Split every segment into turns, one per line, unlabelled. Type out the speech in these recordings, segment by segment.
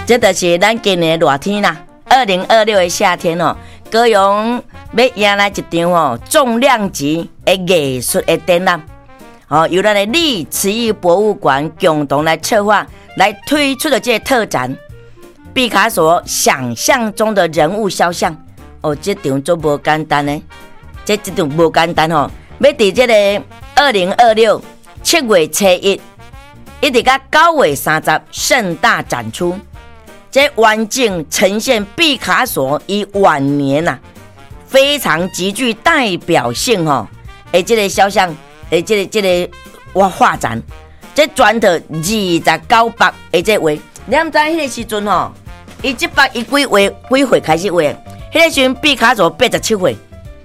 这就是咱今年的热天啦。2026的夏天哦，高雄要迎来一场哦重量级的艺术的展览。哦，由咱的历慈艺博物馆共同来策划、来推出的这个特展，毕卡索想象中的人物肖像。哦，这场做无简单呢，这场无简单哦，要伫这个2026 7月7日，一直到9月30盛大展出。这完整呈现毕卡索以晚年非常极具代表性的这个肖像的这个画展，这转到29百的这画，你知迄个时阵伊这百伊几岁开始画？迄个时阵毕卡索87岁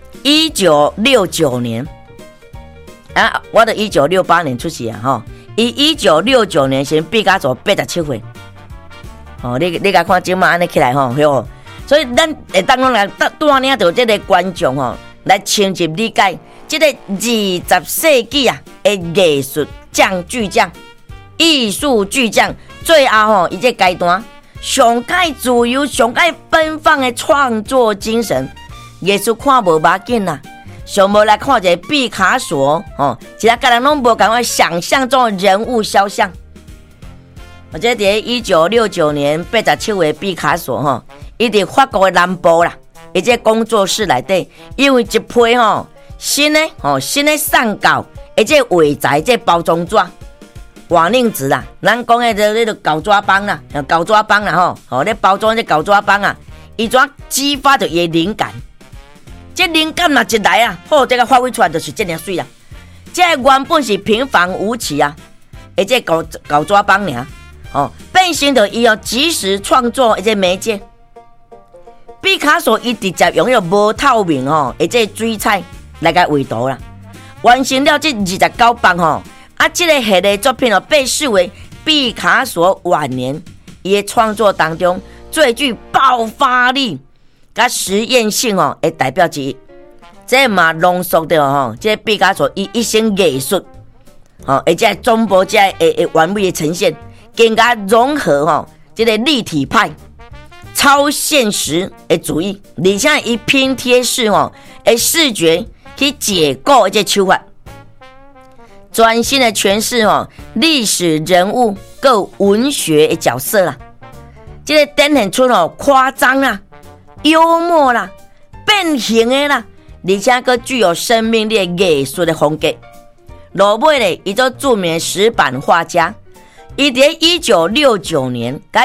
，1969年啊，我的1968年出世啊伊1969年时毕卡索87岁。哦，你甲看即马安尼起来所以咱会当来带领到这个观众来深入理解这个20世纪的艺术巨匠、艺术巨匠，最后伊这阶段上界自由、上界奔放的创作精神，艺术看无要紧啦，上无来看一个毕卡索其他个人拢无敢想象中的人物肖像。我这在1969年87岁毕卡索伊伫法国的南部啦，伊这工作室内底，因为一批新的上稿，这画材这包装纸、瓦楞纸啦，咱讲的这个胶纸板啦，胶纸板啦咧包装这胶纸板伊怎激发着伊的灵感？这灵感若一来这个发挥出来就是这样水啦。这原本是平凡无奇这胶纸板尔。变成着伊即时创作的这媒介。毕卡索伊直接用无透明这水彩来个画图啦，完成了这29版这个系列作品被视为毕卡索晚年伊的创作当中最具爆发力甲实验性的代表之一。这嘛浓缩着这毕卡索伊一生艺术而且总部这完美的呈现。更加融合这个立体派、超现实的主义，而且以拼贴式的视觉去解构这手法，专心的诠释历史人物跟文学的角色啦，这个展现出夸张啦、幽默啦、变形的啦，而且更具有生命力的艺术的风格。落尾咧，伊做著名石板画家。伊在1969年跟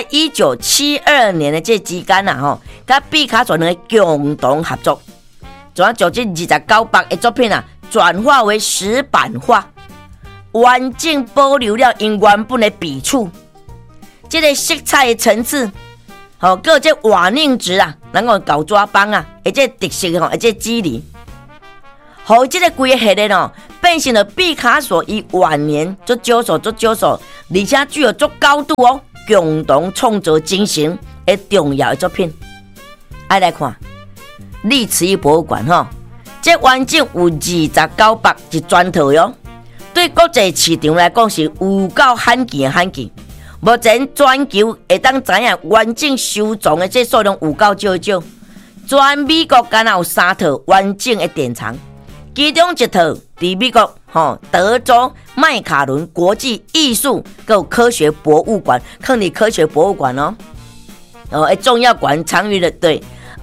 1972年的这之间跟毕卡索两个共同合作，将这29版的作品转化为石板画，完整保留了因原本的笔触，这个色彩的层次，还这瓦楞纸咱讲胶纸板这特色这肌理，好这个规个系列变成了毕卡索伊晚年足少数，而且具有足高度共同创作精神的重要的作品。爱来看历慈艺博物馆这完整有29版一全套哟，对国际市场来讲是有够罕见。目前全球会当知影完整收藏的这数量有够少，全美国敢有3套完整的典藏。其中一套在美国德州麦卡伦国际艺术跟科学博物馆，康里科学博物馆重要馆参与了对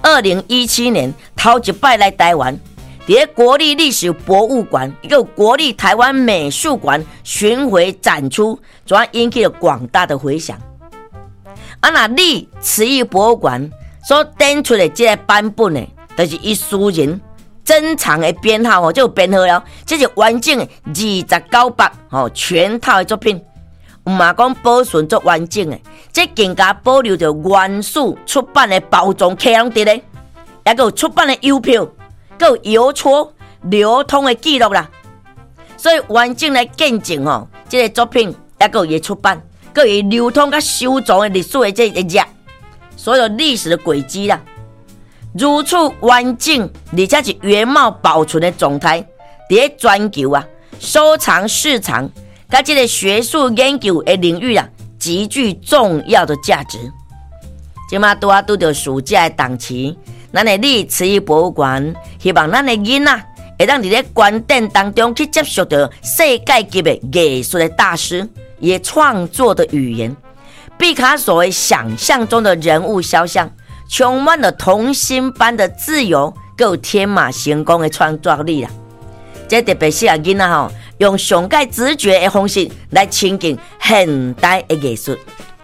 2017年头一摆来台湾，在国立历史博物馆一个国立台湾美术馆巡回展出，主要引起了广大的回响。那历慈艺博物馆所展出的这个版本呢，就是伊私人珍藏的编号就有编号了，这是完整的29版全套的作品，唔嘛讲保存做完整的，这更加保留着原始出版的包装刻拢伫咧，也有出版的邮票，还有邮戳流通的记录啦。所以完整来见证这个作品也有伊出版，还有伊流通甲收藏的历史的这一页，所有历史的轨迹啦。如此完整而且是原貌保存的状态，在全球收藏市场跟这个学术研究的领域极具重要的价值。 即马拄到暑假的档期，咱的历慈义博物馆希望咱的囡仔会当伫咧观点当中去接触到世界级的艺术的大师，也创作的语言。毕卡索为想象中的人物肖像，充满了童心般的自由，还有天马行空的创作力啦。这特别适合囡仔吼，用上界直觉的方式来亲近现代的艺术。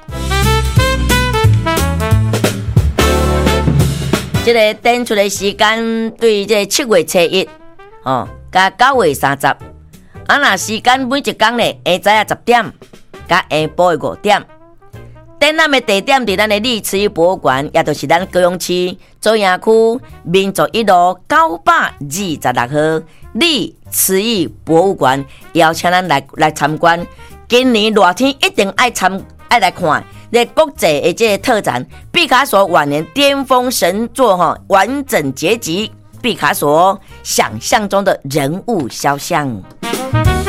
这个展出的时间对这7月初1哦，加9月30。那时间每一天呢，下早10点，加下晡的5点。展览的地点伫咱的历慈义博物馆，也就是咱高雄市左营区民族1路926号历慈义博物馆，邀请咱来参观。今年热天一定爱来看。在国际的这个特展，毕卡索晚年巅峰神作完整结集，毕卡索想象中的人物肖像。